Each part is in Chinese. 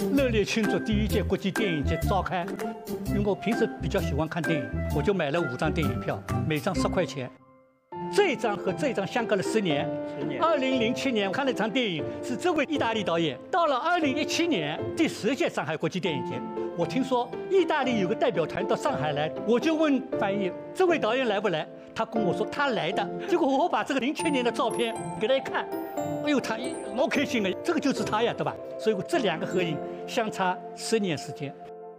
热烈庆祝第1届国际电影节召开。因为我平时比较喜欢看电影，我就买了5张电影票，每张10块钱。这张和这张相隔了10年。2007年看了一场电影，是这位意大利导演。到了2017年第10届上海国际电影节，我听说意大利有个代表团到上海来，我就问翻译这位导演来不来，他跟我说他来的。结果我把这个07年的照片给他一看，哎呦，他老开心了，这个就是他呀，对吧？所以这2个合影相差10年时间。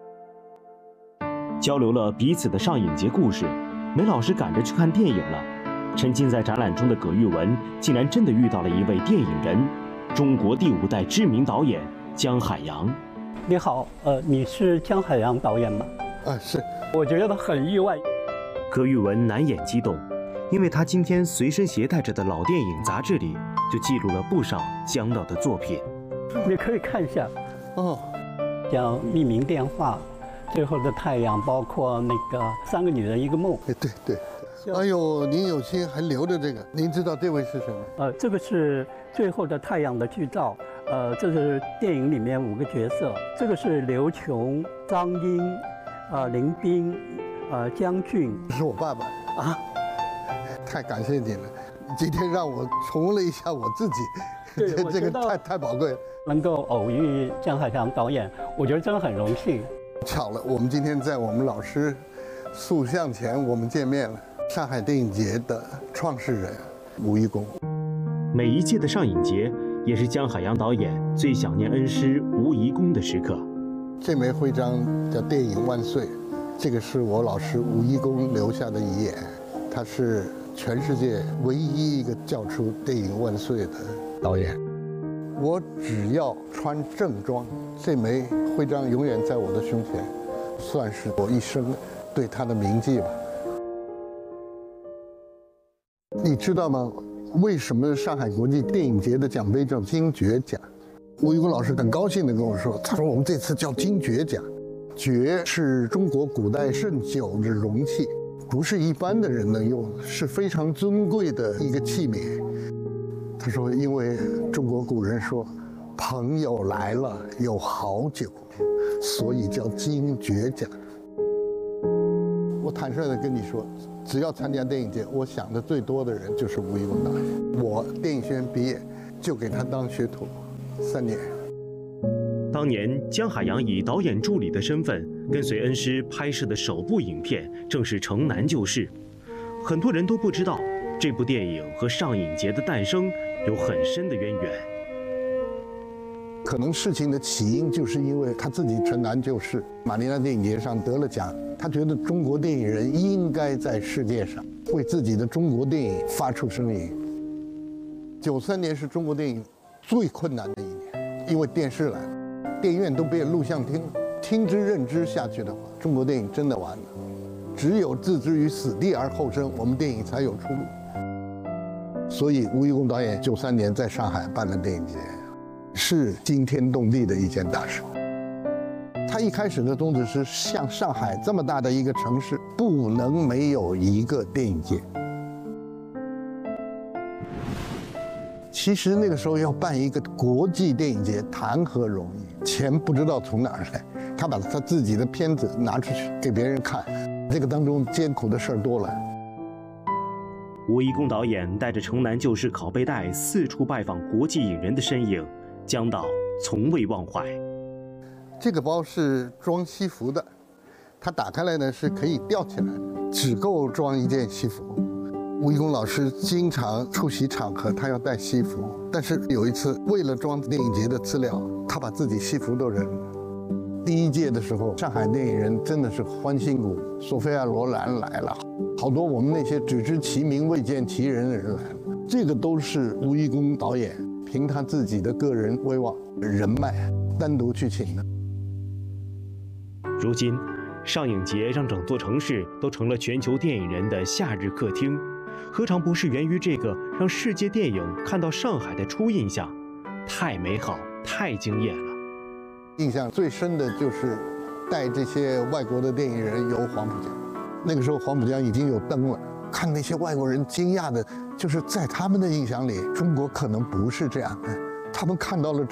交流了彼此的上影节故事，梅老师赶着去看电影了。沉浸在展览中的葛玉文竟然真的遇到了一位电影人，中国第5代知名导演姜海洋。 你好，你是姜海洋导演吗？ 是。 我觉得很意外。 葛玉文难掩激动，因为他今天随身携带着的老电影杂志里就记录了不少姜导的作品。 你可以看一下，像《匿名电话》。最后的太阳，包括那个3个女人1个梦。 对。哎呦，您有心还留着这个，您知道这位是什么？ 这个是最后的太阳的剧照。这是电影里面5个角色。这个是刘琼、张英、林彬、姜俊。 这是我爸爸啊！太感谢你了，今天让我重温了一下我自己，这个太宝贵了。 能够偶遇姜海洋导演，我觉得真的很荣幸。 巧了，我们今天在我们老师塑像前，我们见面了。上海电影节的创始人吴贻弓。 每一届的上影节也是姜海洋导演最想念恩师吴贻弓的时刻。 这枚徽章叫“电影万岁”，这个是我老师吴贻弓留下的遗言。他是全世界唯一一个叫出“电影万岁”的导演。我只要穿正装，这枚徽章永远在我的胸前，算是我一生对他的铭记吧。你知道吗？为什么上海国际电影节的奖杯叫金爵奖？吴贻弓老师很高兴地跟我说，他说我们这次叫金爵奖，爵是中国古代盛酒的容器，不是一般的人能用，是非常尊贵的一个器皿。他说，因为中国古人说，朋友来了有好酒，所以叫金爵奖。我坦率地跟你说，只要参加电影节，我想的最多的人就是吴贻弓导演。我电影学院毕业，就给他当学徒3年。 当年姜海洋以导演助理的身份跟随恩师拍摄的首部影片正是《城南旧事》，很多人都不知道这部电影和上影节的诞生有很深的渊源。 可能事情的起因就是因为他自己城南旧事，马尼拉电影节上得了奖，他觉得中国电影人应该在世界上为自己的中国电影发出声音。93年是中国电影最困难的一年，因为电视来了，电影院都变录像厅了，听之任之下去的话，中国电影真的完了。只有置之于死地而后生，我们电影才有出路。所以吴贻弓导演93年在上海办了电影节，是惊天动地的一件大事。他一开始的宗旨是，像上海这么大的一个城市，不能没有一个电影节。其实那个时候要办一个国际电影节，谈何容易？钱不知道从哪儿来，他把他自己的片子拿出去给别人看，这个当中艰苦的事儿多了。 吴贻弓导演带着《城南旧事》拷贝带四处拜访国际影人的身影，姜导从未忘怀。 这个包是装西服的，它打开来呢是可以吊起来的，只够装一件西服。吴贻弓老师经常出席场合，他要带西服，但是有一次为了装电影节的资料，他把自己西服都扔了。第1届的时候，上海电影人真的是欢欣鼓舞，索菲亚·罗兰来了，好多我们那些只知其名未见其人的人来了。这个都是吴贻弓导演凭他自己的个人威望、人脉单独去请的。 如今，上影节让整座城市都成了全球电影人的夏日客厅，何尝不是源于这个让世界电影看到上海的初印象？太美好，太惊艳了。 印象最深的就是带这些外国的电影人游黄浦江，那个时候黄浦江已经有灯了，看那些外国人惊讶的，就是在他们的印象里，中国可能不是这样的，他们看到了